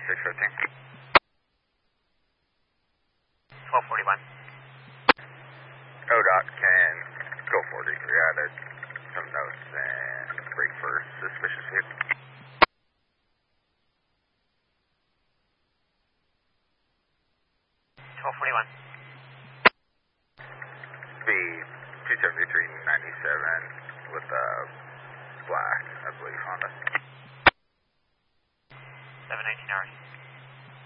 615. 1241. ODOT can go 43. I added some notes and break for suspicious vehicle. 1241. Be 27397 with a black, I believe, Honda. 719 hours.